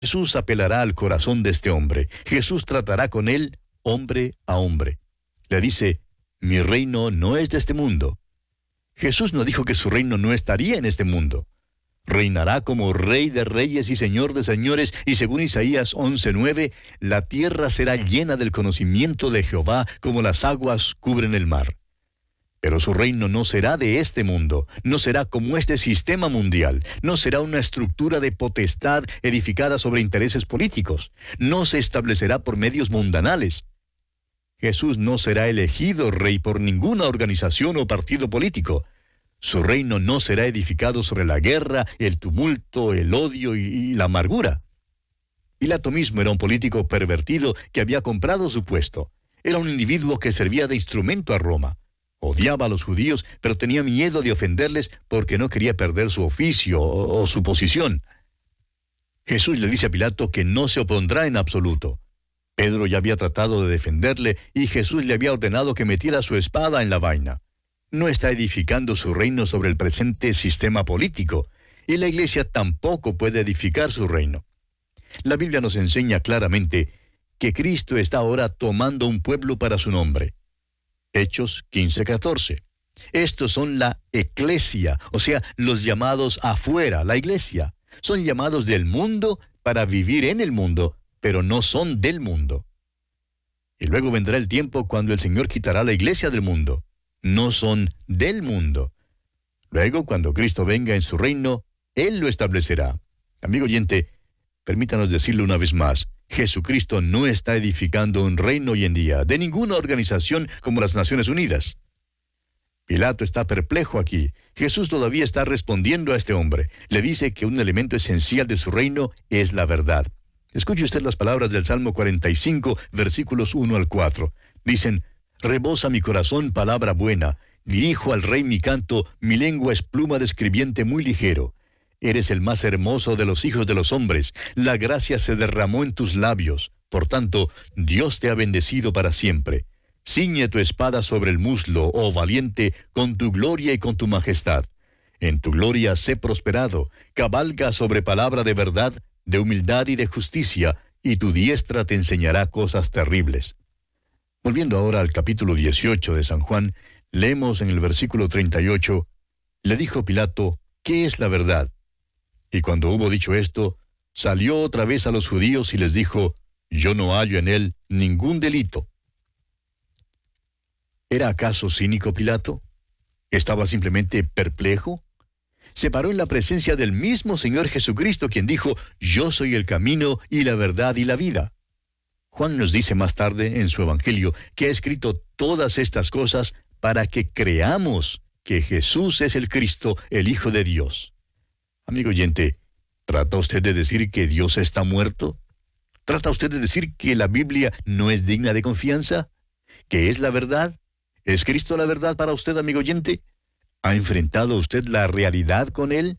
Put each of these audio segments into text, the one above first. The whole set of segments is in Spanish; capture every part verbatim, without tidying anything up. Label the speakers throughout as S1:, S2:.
S1: Jesús apelará al corazón de este hombre. Jesús tratará con él hombre a hombre. Le dice, mi reino no es de este mundo. Jesús no dijo que su reino no estaría en este mundo. Reinará como Rey de reyes y Señor de señores, y según Isaías once nueve, la tierra será llena del conocimiento de Jehová como las aguas cubren el mar. Pero su reino no será de este mundo, no será como este sistema mundial, no será una estructura de potestad edificada sobre intereses políticos, no se establecerá por medios mundanales. Jesús no será elegido rey por ninguna organización o partido político. Su reino no será edificado sobre la guerra, el tumulto, el odio y, y la amargura. Pilato mismo era un político pervertido que había comprado su puesto. Era un individuo que servía de instrumento a Roma. Odiaba a los judíos, pero tenía miedo de ofenderles porque no quería perder su oficio o, o su posición. Jesús le dice a Pilato que no se opondrá en absoluto. Pedro ya había tratado de defenderle y Jesús le había ordenado que metiera su espada en la vaina. No está edificando su reino sobre el presente sistema político, y la iglesia tampoco puede edificar su reino. La Biblia nos enseña claramente que Cristo está ahora tomando un pueblo para su nombre. Hechos quince catorce. Estos son la eclesia, o sea, los llamados afuera, la iglesia. Son llamados del mundo para vivir en el mundo, pero no son del mundo. Y luego vendrá el tiempo cuando el Señor quitará la iglesia del mundo. No son del mundo. Luego, cuando Cristo venga en su reino, Él lo establecerá. Amigo oyente, permítanos decirlo una vez más. Jesucristo no está edificando un reino hoy en día, de ninguna organización como las Naciones Unidas. Pilato está perplejo aquí. Jesús todavía está respondiendo a este hombre. Le dice que un elemento esencial de su reino es la verdad. Escuche usted las palabras del Salmo cuarenta y cinco, versículos uno al cuatro. Dicen, rebosa mi corazón palabra buena, dirijo al rey mi canto, mi lengua es pluma de escribiente muy ligero. Eres el más hermoso de los hijos de los hombres, la gracia se derramó en tus labios, por tanto, Dios te ha bendecido para siempre. Ciñe tu espada sobre el muslo, oh valiente, con tu gloria y con tu majestad. En tu gloria sé prosperado, cabalga sobre palabra de verdad, de humildad y de justicia, y tu diestra te enseñará cosas terribles. Volviendo ahora al capítulo dieciocho de San Juan, leemos en el versículo treinta y ocho, le dijo Pilato, ¿qué es la verdad? Y cuando hubo dicho esto, salió otra vez a los judíos y les dijo, yo no hallo en él ningún delito. ¿Era acaso cínico Pilato? ¿Estaba simplemente perplejo? Se paró en la presencia del mismo Señor Jesucristo, quien dijo, yo soy el camino y la verdad y la vida. Juan nos dice más tarde en su Evangelio que ha escrito todas estas cosas para que creamos que Jesús es el Cristo, el Hijo de Dios. Amigo oyente, ¿trata usted de decir que Dios está muerto? ¿Trata usted de decir que la Biblia no es digna de confianza? ¿Que es la verdad? ¿Es Cristo la verdad para usted, amigo oyente? ¿Ha enfrentado usted la realidad con Él?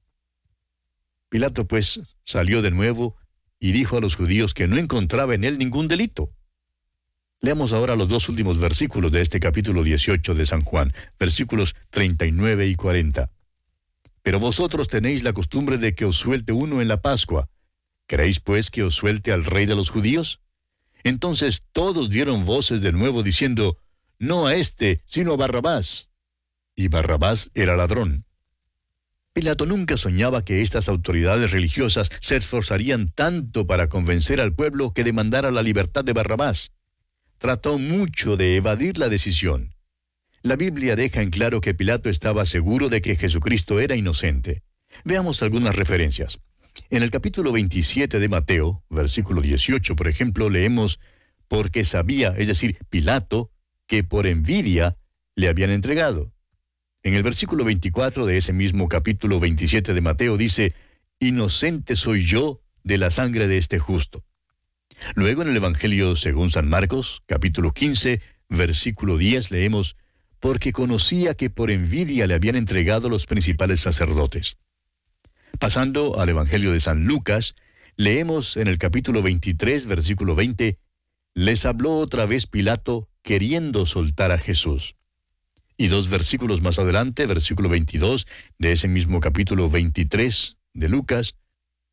S1: Pilato, pues, salió de nuevo y dijo a los judíos que no encontraba en él ningún delito. Leamos ahora los dos últimos versículos de este capítulo dieciocho de San Juan, versículos treinta y nueve y cuarenta. Pero vosotros tenéis la costumbre de que os suelte uno en la Pascua. ¿Queréis pues que os suelte al rey de los judíos? Entonces todos dieron voces de nuevo diciendo, no a éste, sino a Barrabás. Y Barrabás era ladrón. Pilato nunca soñaba que estas autoridades religiosas se esforzarían tanto para convencer al pueblo que demandara la libertad de Barrabás. Trató mucho de evadir la decisión. La Biblia deja en claro que Pilato estaba seguro de que Jesucristo era inocente. Veamos algunas referencias. En el capítulo veintisiete de Mateo, versículo dieciocho, por ejemplo, leemos, porque sabía, es decir, Pilato, que por envidia le habían entregado. En el versículo veinticuatro de ese mismo capítulo veintisiete de Mateo dice, inocente soy yo de la sangre de este justo. Luego en el Evangelio según San Marcos, capítulo quince, versículo diez, leemos, porque conocía que por envidia le habían entregado los principales sacerdotes. Pasando al Evangelio de San Lucas, leemos en el capítulo veintitrés, versículo veinte, les habló otra vez Pilato queriendo soltar a Jesús. Y dos versículos más adelante, versículo veintidós, de ese mismo capítulo veintitrés de Lucas,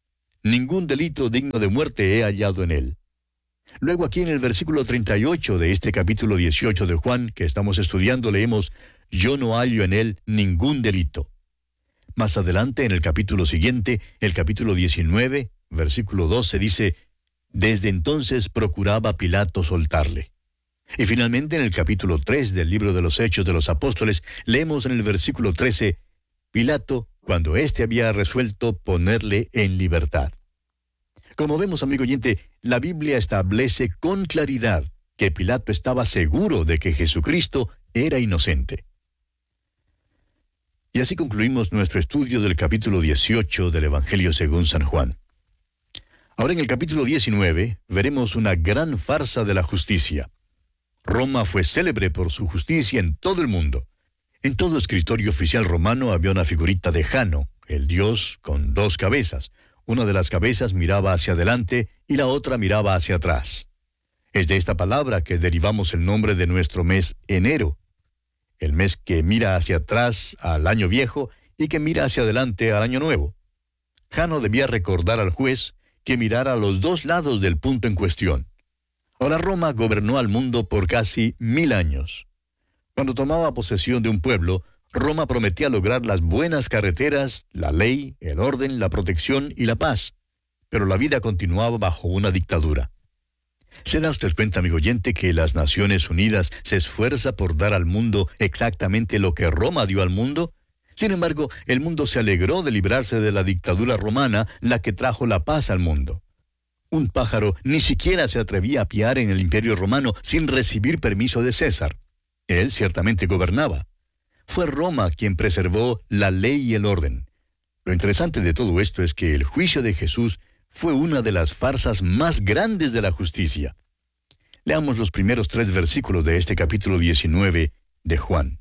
S1: Ningún delito digno de muerte he hallado en él. Luego aquí en el versículo treinta y ocho de este capítulo dieciocho de Juan, que estamos estudiando, leemos, yo no hallo en él ningún delito. Más adelante, en el capítulo siguiente, el capítulo diecinueve, versículo doce, dice, desde entonces procuraba Pilato soltarle. Y finalmente, en el capítulo tres del libro de los Hechos de los Apóstoles, leemos en el versículo trece, Pilato, cuando éste había resuelto ponerle en libertad. Como vemos, amigo oyente, la Biblia establece con claridad que Pilato estaba seguro de que Jesucristo era inocente. Y así concluimos nuestro estudio del capítulo dieciocho del Evangelio según San Juan. Ahora en el capítulo diecinueve veremos una gran farsa de la justicia. Roma fue célebre por su justicia en todo el mundo. En todo escritorio oficial romano había una figurita de Jano, el dios con dos cabezas. Una de las cabezas miraba hacia adelante y la otra miraba hacia atrás. Es de esta palabra que derivamos el nombre de nuestro mes enero, el mes que mira hacia atrás al año viejo y que mira hacia adelante al año nuevo. Jano debía recordar al juez que mirara a los dos lados del punto en cuestión. Ahora Roma gobernó al mundo por casi mil años. Cuando tomaba posesión de un pueblo, Roma prometía lograr las buenas carreteras, la ley, el orden, la protección y la paz, pero la vida continuaba bajo una dictadura. ¿Se da usted cuenta, amigo oyente, que las Naciones Unidas se esfuerza por dar al mundo exactamente lo que Roma dio al mundo? Sin embargo, el mundo se alegró de librarse de la dictadura romana, la que trajo la paz al mundo. Un pájaro ni siquiera se atrevía a piar en el Imperio Romano sin recibir permiso de César. Él ciertamente gobernaba. Fue Roma quien preservó la ley y el orden. Lo interesante de todo esto es que el juicio de Jesús fue una de las farsas más grandes de la justicia. Leamos los primeros tres versículos de este capítulo diecinueve de Juan.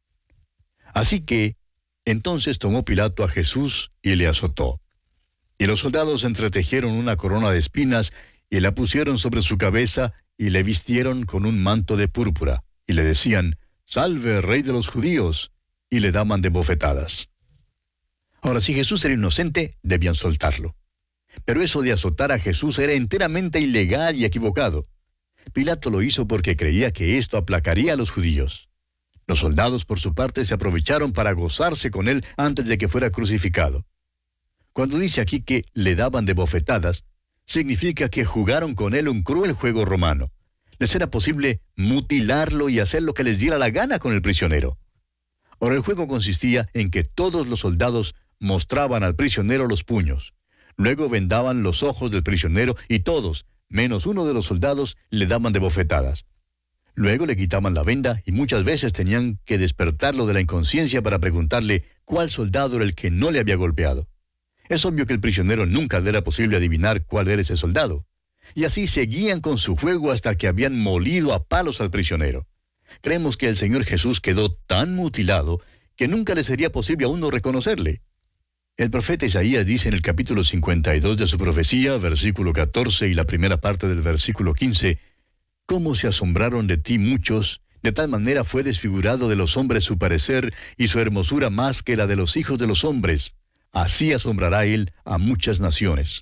S1: Así que, entonces tomó Pilato a Jesús y le azotó. Y los soldados entretejieron una corona de espinas y la pusieron sobre su cabeza y le vistieron con un manto de púrpura. Y le decían, «Salve, Rey de los judíos», y le daban de bofetadas. Ahora, si Jesús era inocente, debían soltarlo. Pero eso de azotar a Jesús era enteramente ilegal y equivocado. Pilato lo hizo porque creía que esto aplacaría a los judíos. Los soldados, por su parte, se aprovecharon para gozarse con él antes de que fuera crucificado. Cuando dice aquí que le daban de bofetadas, significa que jugaron con él un cruel juego romano. Les era posible mutilarlo y hacer lo que les diera la gana con el prisionero. Ahora, el juego consistía en que todos los soldados mostraban al prisionero los puños. Luego vendaban los ojos del prisionero y todos, menos uno de los soldados, le daban de bofetadas. Luego le quitaban la venda y muchas veces tenían que despertarlo de la inconsciencia para preguntarle cuál soldado era el que no le había golpeado. Es obvio que el prisionero nunca le era posible adivinar cuál era ese soldado. Y así seguían con su juego hasta que habían molido a palos al prisionero. Creemos que el Señor Jesús quedó tan mutilado que nunca le sería posible a uno reconocerle. El profeta Isaías dice en el capítulo cincuenta y dos de su profecía, versículo catorce y la primera parte del versículo quince, «Cómo se asombraron de ti muchos, de tal manera fue desfigurado de los hombres su parecer, y su hermosura más que la de los hijos de los hombres. Así asombrará él a muchas naciones».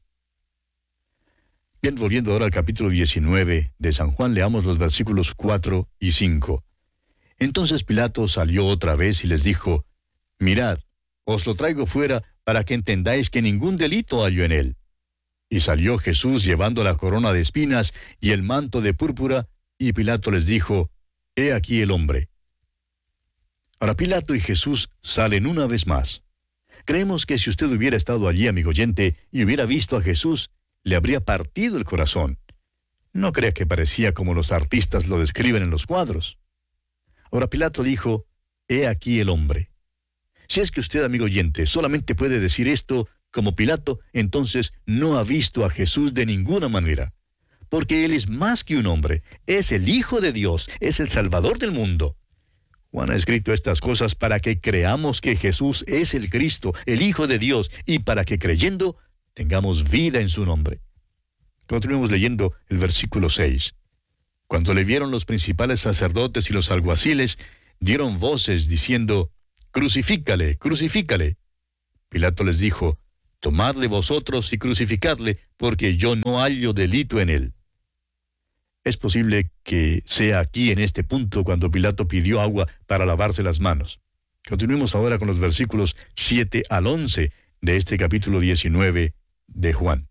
S1: Bien, volviendo ahora al capítulo diecinueve de San Juan, leamos los versículos cuatro y cinco. Entonces Pilato salió otra vez y les dijo, «Mirad, os lo traigo fuera para que entendáis que ningún delito hallo en él». Y salió Jesús llevando la corona de espinas y el manto de púrpura, y Pilato les dijo, «He aquí el hombre». Ahora Pilato y Jesús salen una vez más. Creemos que si usted hubiera estado allí, amigo oyente, y hubiera visto a Jesús, le habría partido el corazón. No crea que parecía como los artistas lo describen en los cuadros. Ahora Pilato dijo, «He aquí el hombre». Si es que usted, amigo oyente, solamente puede decir esto como Pilato, entonces no ha visto a Jesús de ninguna manera. Porque Él es más que un hombre, es el Hijo de Dios, es el Salvador del mundo. Juan ha escrito estas cosas para que creamos que Jesús es el Cristo, el Hijo de Dios, y para que creyendo tengamos vida en su nombre. Continuemos leyendo el versículo seis. Cuando le vieron los principales sacerdotes y los alguaciles, dieron voces diciendo, «Crucifícale, crucifícale». Pilato les dijo, Tomadle vosotros y crucificadle, porque yo no hallo delito en él. Es posible que sea aquí en este punto cuando Pilato pidió agua para lavarse las manos. Continuemos ahora con los versículos siete al once de este capítulo diecinueve de Juan.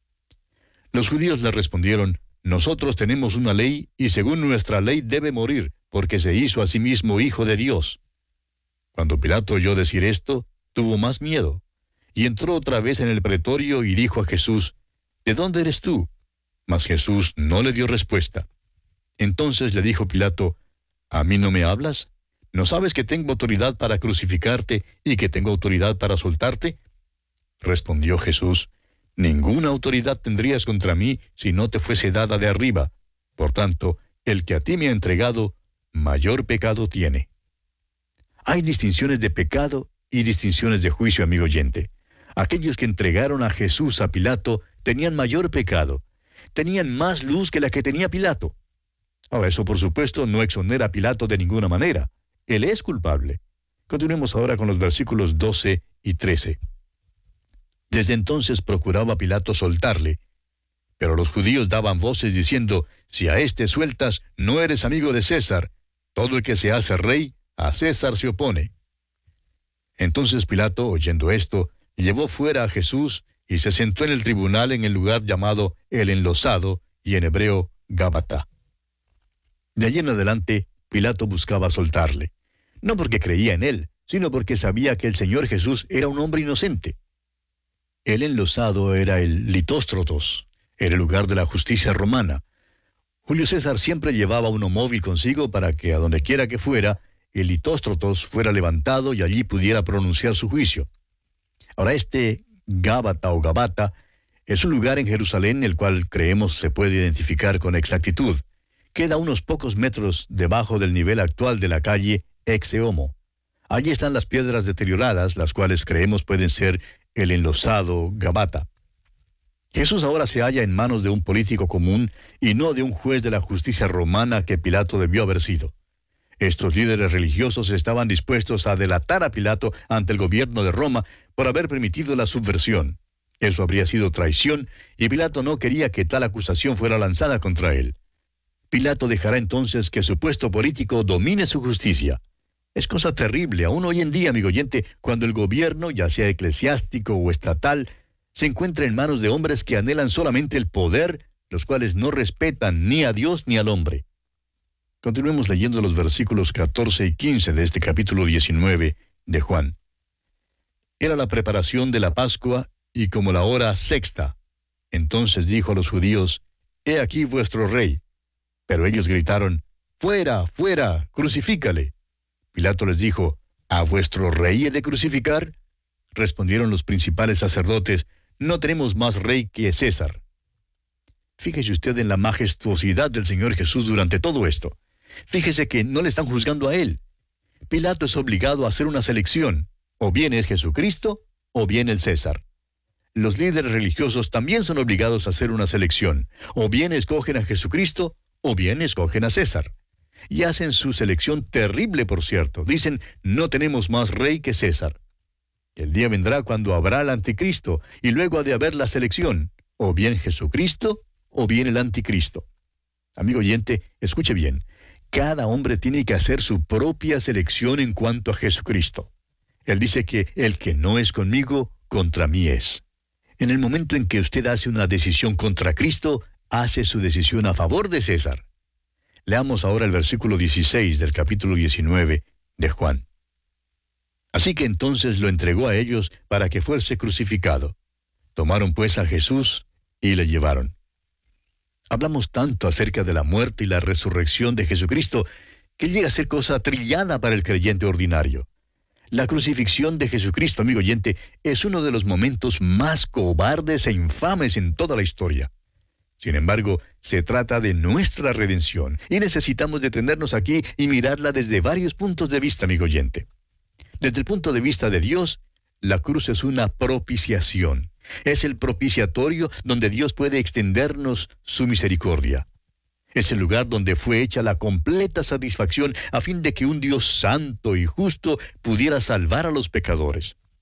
S1: Los judíos le respondieron: nosotros tenemos una ley, y según nuestra ley debe morir, porque se hizo a sí mismo hijo de Dios. Cuando Pilato oyó decir esto, tuvo más miedo, y entró otra vez en el pretorio y dijo a Jesús: ¿de dónde eres tú? Mas Jesús no le dio respuesta. Entonces le dijo Pilato: ¿a mí no me hablas? ¿No sabes que tengo autoridad para crucificarte y que tengo autoridad para soltarte? Respondió Jesús: ninguna autoridad tendrías contra mí si no te fuese dada de arriba. Por tanto, el que a ti me ha entregado, mayor pecado tiene. Hay distinciones de pecado y distinciones de juicio, amigo oyente. Aquellos que entregaron a Jesús a Pilato tenían mayor pecado. Tenían más luz que la que tenía Pilato. Ahora, eso por supuesto no exonera a Pilato de ninguna manera. Él es culpable. Continuemos ahora con los versículos doce y trece. Desde entonces procuraba Pilato soltarle, pero los judíos daban voces diciendo: si a éste sueltas, no eres amigo de César. Todo el que se hace rey, a César se opone. Entonces Pilato, oyendo esto, llevó fuera a Jesús y se sentó en el tribunal en el lugar llamado El Enlosado, y en hebreo Gábata. De allí en adelante, Pilato buscaba soltarle, no porque creía en él, sino porque sabía que el Señor Jesús era un hombre inocente. El Enlosado era el Litóstrotos, era el lugar de la justicia romana. Julio César siempre llevaba uno móvil consigo para que a donde quiera que fuera, el Litóstrotos fuera levantado y allí pudiera pronunciar su juicio. Ahora, este Gábata o Gabata es un lugar en Jerusalén el cual creemos se puede identificar con exactitud. Queda unos pocos metros debajo del nivel actual de la calle Exeomo. Allí están las piedras deterioradas, las cuales creemos pueden ser el enlosado Gabata. Jesús ahora se halla en manos de un político común y no de un juez de la justicia romana que Pilato debió haber sido. Estos líderes religiosos estaban dispuestos a delatar a Pilato ante el gobierno de Roma por haber permitido la subversión. Eso habría sido traición, y Pilato no quería que tal acusación fuera lanzada contra él. Pilato dejará entonces que su puesto político domine su justicia. Es cosa terrible, aún hoy en día, amigo oyente, cuando el gobierno, ya sea eclesiástico o estatal, se encuentra en manos de hombres que anhelan solamente el poder, los cuales no respetan ni a Dios ni al hombre. Continuemos leyendo los versículos catorce y quince de este capítulo diecinueve de Juan. Era la preparación de la Pascua, y como la hora sexta. Entonces dijo a los judíos: He aquí vuestro rey. Pero ellos gritaron: Fuera, fuera, crucifícale. Pilato les dijo: ¿A vuestro rey he de crucificar? Respondieron los principales sacerdotes: No tenemos más rey que César. Fíjese usted en la majestuosidad del Señor Jesús durante todo esto. Fíjese que no le están juzgando a él. Pilato es obligado a hacer una selección. O bien es Jesucristo, o bien el César. Los líderes religiosos también son obligados a hacer una selección. O bien escogen a Jesucristo, o bien escogen a César. Y hacen su selección terrible, por cierto. Dicen: no tenemos más rey que César. El día vendrá cuando habrá el anticristo, y luego ha de haber la selección. O bien Jesucristo, o bien el anticristo. Amigo oyente, escuche bien. Cada hombre tiene que hacer su propia selección en cuanto a Jesucristo. Él dice que el que no es conmigo, contra mí es. En el momento en que usted hace una decisión contra Cristo, hace su decisión a favor de César. Leamos ahora el versículo dieciséis del capítulo diecinueve de Juan. Así que entonces lo entregó a ellos para que fuese crucificado. Tomaron pues a Jesús y le llevaron. Hablamos tanto acerca de la muerte y la resurrección de Jesucristo que llega a ser cosa trillada para el creyente ordinario. La crucifixión de Jesucristo, amigo oyente, es uno de los momentos más cobardes e infames en toda la historia. Sin embargo, se trata de nuestra redención y necesitamos detenernos aquí y mirarla desde varios puntos de vista, amigo oyente. Desde el punto de vista de Dios, la cruz es una propiciación. Es el propiciatorio donde Dios puede extendernos su misericordia. Es el lugar donde fue hecha la completa satisfacción a fin de que un Dios santo y justo pudiera salvar a los pecadores.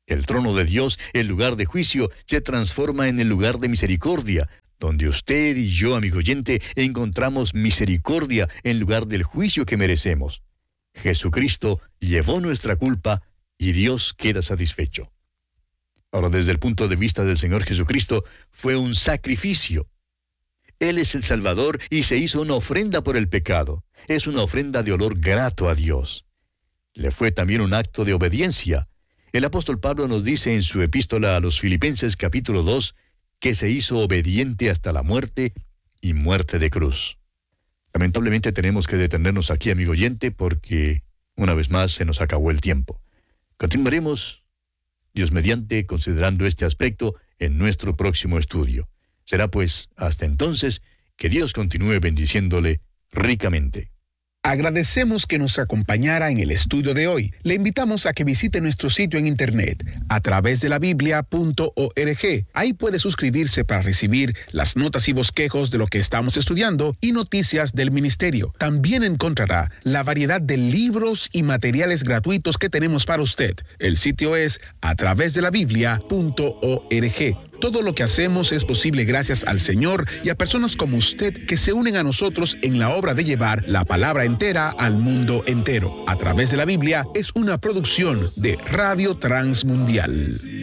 S1: El trono de Dios, el lugar de juicio, se transforma en el lugar de misericordia, donde usted y yo, amigo oyente, encontramos misericordia en lugar del juicio que merecemos. Jesucristo llevó nuestra culpa y Dios queda satisfecho. Ahora, desde el punto de vista del Señor Jesucristo, fue un sacrificio. Él es el Salvador y se hizo una ofrenda por el pecado. Es una ofrenda de olor grato a Dios. Le fue también un acto de obediencia. El apóstol Pablo nos dice en su epístola a los Filipenses capítulo dos que se hizo obediente hasta la muerte y muerte de cruz. Lamentablemente tenemos que detenernos aquí, amigo oyente, porque una vez más se nos acabó el tiempo. Continuaremos, Dios mediante, considerando este aspecto en nuestro próximo estudio. Será pues hasta entonces que Dios continúe bendiciéndole ricamente.
S2: Agradecemos que nos acompañara en el estudio de hoy. Le invitamos a que visite nuestro sitio en internet a través de la biblia punto org. Ahí puede suscribirse para recibir las notas y bosquejos de lo que estamos estudiando y noticias del ministerio. También encontrará la variedad de libros y materiales gratuitos que tenemos para usted. El sitio es a través de la biblia punto org. Todo lo que hacemos es posible gracias al Señor y a personas como usted que se unen a nosotros en la obra de llevar la palabra entera al mundo entero. A través de la Biblia es una producción de Radio Transmundial.